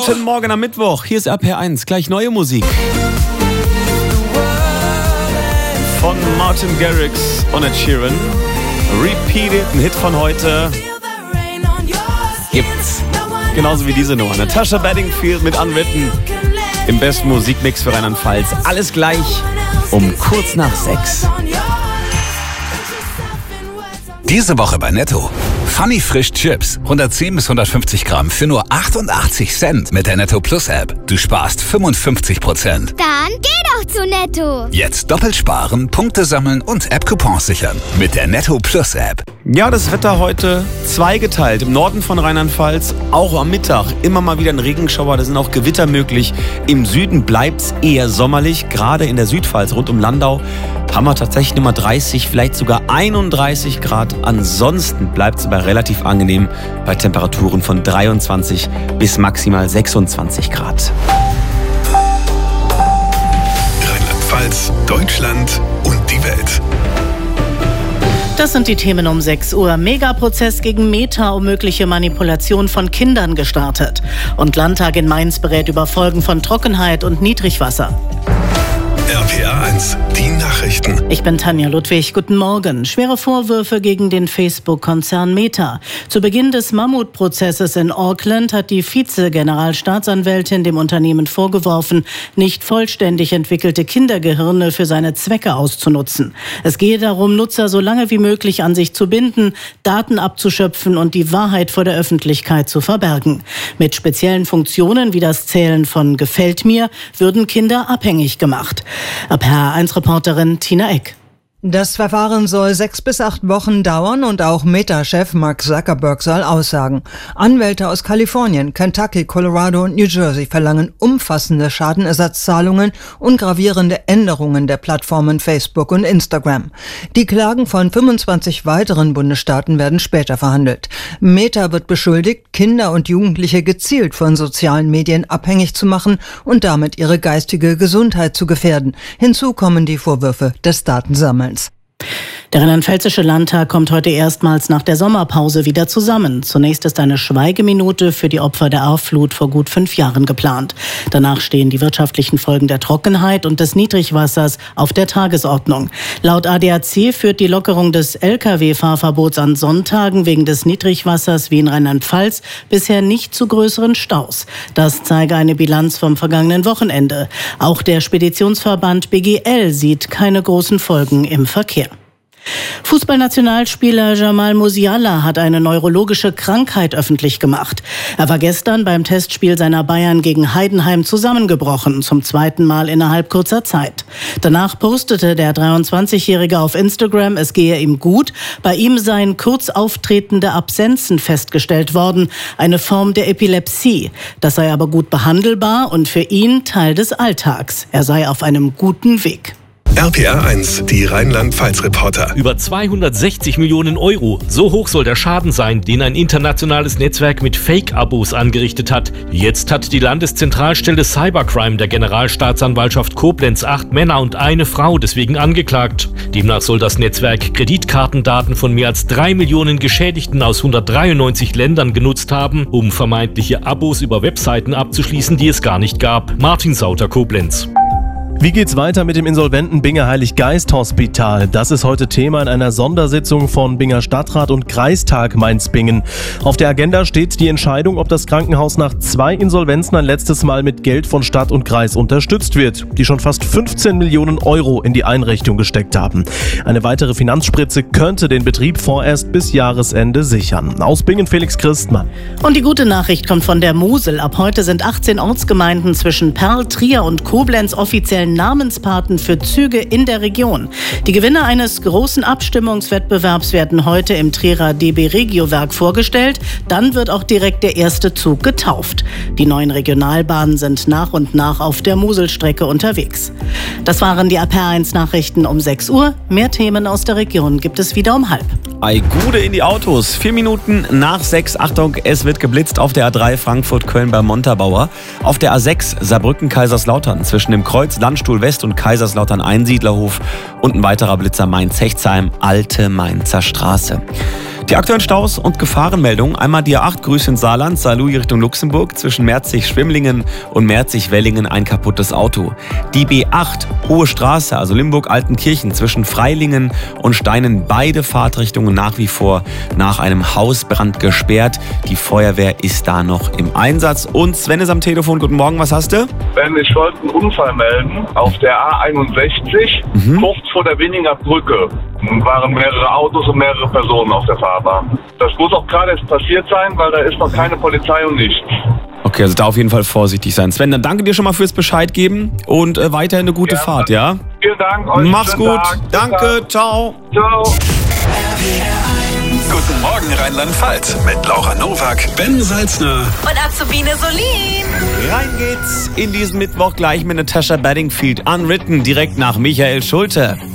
Guten Morgen am Mittwoch. Hier ist RPR1. Gleich neue Musik. Von Martin Garrix und Ed Sheeran. Repeated, ein Hit von heute. Gibt's. Genauso wie diese Nummer. Natasha Bedingfield mit Unwritten. Im besten Musikmix für Rheinland-Pfalz. Alles gleich um kurz nach 6. Diese Woche bei Netto. Funny Frisch Chips. 110 bis 150 Gramm für nur 88 Cent mit der Netto Plus App. Du sparst 55%. Dann geh doch zu Netto. Jetzt doppelt sparen, Punkte sammeln und App-Coupons sichern. Mit der Netto Plus App. Ja, das Wetter heute zweigeteilt. Im Norden von Rheinland-Pfalz auch am Mittag immer mal wieder ein Regenschauer. Da sind auch Gewitter möglich. Im Süden bleibt's eher sommerlich. Gerade in der Südpfalz rund um Landau haben wir tatsächlich Nummer 30, vielleicht sogar 31 Grad. Ansonsten bleibt es aber relativ angenehm bei Temperaturen von 23 bis maximal 26 Grad. Rheinland-Pfalz, Deutschland und die Welt. Das sind die Themen um 6 Uhr. Megaprozess gegen Meta um mögliche Manipulation von Kindern gestartet. Und Landtag in Mainz berät über Folgen von Trockenheit und Niedrigwasser. RPR1, die Nachrichten. Ich bin Tanja Ludwig. Guten Morgen. Schwere Vorwürfe gegen den Facebook-Konzern Meta. Zu Beginn des Mammutprozesses in Auckland hat die Vize-Generalstaatsanwältin dem Unternehmen vorgeworfen, nicht vollständig entwickelte Kindergehirne für seine Zwecke auszunutzen. Es gehe darum, Nutzer so lange wie möglich an sich zu binden, Daten abzuschöpfen und die Wahrheit vor der Öffentlichkeit zu verbergen. Mit speziellen Funktionen wie das Zählen von Gefällt mir würden Kinder abhängig gemacht. RPR1-Reporterin Tina Eck. Das Verfahren soll 6 bis 8 Wochen dauern und auch Meta-Chef Mark Zuckerberg soll aussagen. Anwälte aus Kalifornien, Kentucky, Colorado und New Jersey verlangen umfassende Schadenersatzzahlungen und gravierende Änderungen der Plattformen Facebook und Instagram. Die Klagen von 25 weiteren Bundesstaaten werden später verhandelt. Meta wird beschuldigt, Kinder und Jugendliche gezielt von sozialen Medien abhängig zu machen und damit ihre geistige Gesundheit zu gefährden. Hinzu kommen die Vorwürfe des Datensammelns. Der Rheinland-Pfälzische Landtag kommt heute erstmals nach der Sommerpause wieder zusammen. Zunächst ist eine Schweigeminute für die Opfer der Ahrflut vor gut 5 Jahren geplant. Danach stehen die wirtschaftlichen Folgen der Trockenheit und des Niedrigwassers auf der Tagesordnung. Laut ADAC führt die Lockerung des Lkw-Fahrverbots an Sonntagen wegen des Niedrigwassers wie in Rheinland-Pfalz bisher nicht zu größeren Staus. Das zeige eine Bilanz vom vergangenen Wochenende. Auch der Speditionsverband BGL sieht keine großen Folgen im Verkehr. Fußballnationalspieler Jamal Musiala hat eine neurologische Krankheit öffentlich gemacht. Er war gestern beim Testspiel seiner Bayern gegen Heidenheim zusammengebrochen, zum 2. Mal innerhalb kurzer Zeit. Danach postete der 23-Jährige auf Instagram, es gehe ihm gut. Bei ihm seien kurz auftretende Absenzen festgestellt worden, eine Form der Epilepsie. Das sei aber gut behandelbar und für ihn Teil des Alltags. Er sei auf einem guten Weg. RPR1, die Rheinland-Pfalz-Reporter. Über 260 Millionen Euro. So hoch soll der Schaden sein, den ein internationales Netzwerk mit Fake-Abos angerichtet hat. Jetzt hat die Landeszentralstelle Cybercrime der Generalstaatsanwaltschaft Koblenz 8 Männer und eine Frau deswegen angeklagt. Demnach soll das Netzwerk Kreditkartendaten von mehr als 3 Millionen Geschädigten aus 193 Ländern genutzt haben, um vermeintliche Abos über Webseiten abzuschließen, die es gar nicht gab. Martin Sauter, Koblenz. Wie geht's weiter mit dem insolventen Binger Heilig-Geist-Hospital? Das ist heute Thema in einer Sondersitzung von Binger Stadtrat und Kreistag Mainz-Bingen. Auf der Agenda steht die Entscheidung, ob das Krankenhaus nach 2 Insolvenzen ein letztes Mal mit Geld von Stadt und Kreis unterstützt wird, die schon fast 15 Millionen Euro in die Einrichtung gesteckt haben. Eine weitere Finanzspritze könnte den Betrieb vorerst bis Jahresende sichern. Aus Bingen Felix Christmann. Und die gute Nachricht kommt von der Mosel. Ab heute sind 18 Ortsgemeinden zwischen Perl, Trier und Koblenz offiziell Namenspaten für Züge in der Region. Die Gewinner eines großen Abstimmungswettbewerbs werden heute im Trierer DB Regio-Werk vorgestellt. Dann wird auch direkt der erste Zug getauft. Die neuen Regionalbahnen sind nach und nach auf der Moselstrecke unterwegs. Das waren die RPR1-Nachrichten um 6 Uhr. Mehr Themen aus der Region gibt es wieder um 5:30. Ei Gude in die Autos. 4 Minuten nach 6. Achtung, es wird geblitzt auf der A3 Frankfurt-Köln bei Montabaur. Auf der A6 Saarbrücken-Kaiserslautern zwischen dem Kreuz Landstuhl West und Kaiserslautern Einsiedlerhof und ein weiterer Blitzer Mainz-Hechtsheim, Alte Mainzer Straße. Die aktuellen Staus und Gefahrenmeldungen. Einmal die A8 Grüße in Saarland, Saarlouis Richtung Luxemburg. Zwischen Merzig-Schwimmlingen und Merzig-Wellingen ein kaputtes Auto. Die B8 Hohe Straße, also Limburg-Altenkirchen, zwischen Freilingen und Steinen. Beide Fahrtrichtungen nach wie vor nach einem Hausbrand gesperrt. Die Feuerwehr ist da noch im Einsatz. Und Sven ist am Telefon. Guten Morgen, was hast du? Ben, ich wollte einen Unfall melden auf der A61, kurz vor der Winninger Brücke. Waren mehrere Autos und mehrere Personen auf der Fahrbahn. Das muss auch gerade erst passiert sein, weil da ist noch keine Polizei und nichts. Okay, also da auf jeden Fall vorsichtig sein. Sven, dann danke dir schon mal fürs Bescheid geben und weiterhin eine gute Fahrt, ja? Vielen Dank. Euch Mach's gut. Tag. Danke. Ciao. Ciao. Guten Morgen Rheinland-Pfalz mit Laura Nowak, Ben Salzner und Azubine Solin. Rein geht's in diesen Mittwoch gleich mit Natasha Bedingfield. Unwritten direkt nach Michael Schulte.